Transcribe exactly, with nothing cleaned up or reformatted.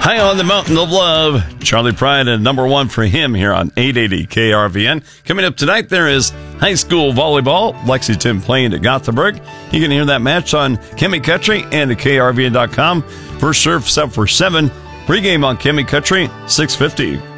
High on the Mountain of Love, Charlie Pride, and number one for him here on eight eighty K R V N. Coming up tonight, there is high school volleyball. Lexington playing at Gothenburg. You can hear that match on Chemi Country and at K R V N dot com. First serve set for seven. Pregame on Chemi Country, six fifty.